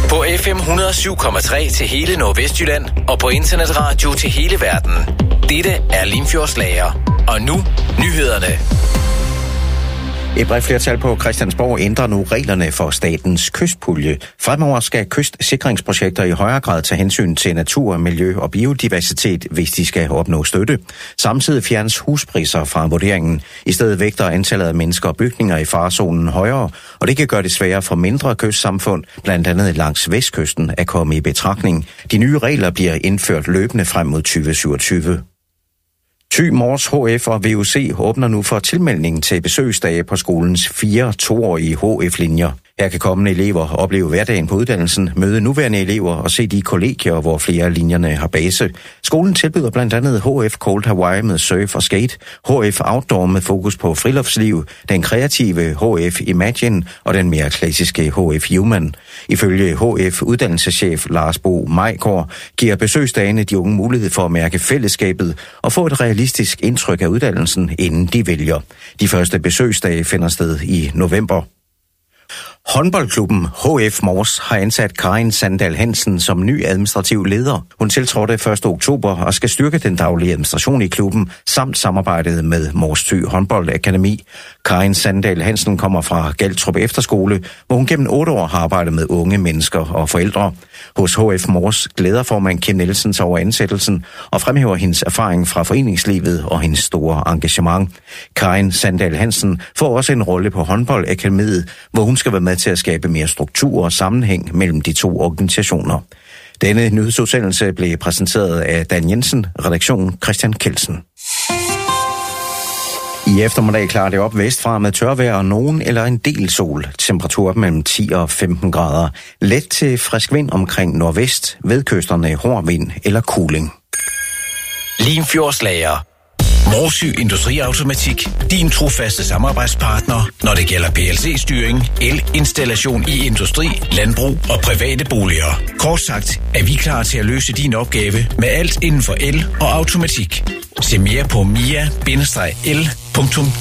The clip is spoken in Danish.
På FM 107,3 til hele Nordvestjylland og på internetradio til hele verden. Dette er Limfjordslager. Og nu nyhederne. Et bredt flertal på Christiansborg ændrer nu reglerne for statens kystpulje. Fremover skal kystsikringsprojekter i højere grad tage hensyn til natur, miljø og biodiversitet, hvis de skal opnå støtte. Samtidig fjernes huspriser fra vurderingen. I stedet vægter antallet af mennesker og bygninger i farezonen højere, og det kan gøre det sværere for mindre kystsamfund, blandt andet langs vestkysten, at komme i betragtning. De nye regler bliver indført løbende frem mod 2027. Thy Mors HF og VUC åbner nu for tilmelding til besøgsdage på skolens 4 toårige HF-linjer. Her kan kommende elever opleve hverdagen på uddannelsen, møde nuværende elever og se de kollegier, hvor flere af linjerne har base. Skolen tilbyder blandt andet HF Cold Hawaii med surf og skate, HF Outdoor med fokus på friluftsliv, den kreative HF Imagine og den mere klassiske HF Human. Ifølge HF uddannelseschef Lars Bo Majgaard giver besøgsdagene de unge mulighed for at mærke fællesskabet og få et realistisk indtryk af uddannelsen, inden de vælger. De første besøgsdage finder sted i november. Håndboldklubben HF Mors har ansat Karin Sandal Hansen som ny administrativ leder. Hun tiltrådte 1. oktober og skal styrke den daglige administration i klubben samt samarbejdet med Mors Thy Håndboldakademi. Karin Sandal Hansen kommer fra Galtrup Efterskole, hvor hun gennem 8 år har arbejdet med unge mennesker og forældre. Hos HF Mors glæder formand Kim Nielsen over ansættelsen og fremhæver hendes erfaring fra foreningslivet og hendes store engagement. Karin Sandal Hansen får også en rolle på håndboldakademiet, hvor hun skal være med til at skabe mere struktur og sammenhæng mellem de to organisationer. Denne nyhedsudsendelse blev præsenteret af Dan Jensen, redaktion Christian Kelsen. I eftermiddag klarer det op vestfra med tørvejr og nogen eller en del sol. Temperatur mellem 10 og 15 grader. Let til frisk vind omkring nordvest, ved kysterne hård vind eller kuling. Limfjordslager. Morsø Industriautomatik, din trofaste samarbejdspartner, når det gælder PLC-styring, elinstallation i industri, landbrug og private boliger. Kort sagt er vi klar til at løse din opgave med alt inden for el og automatik. Se mere på mia-el.dk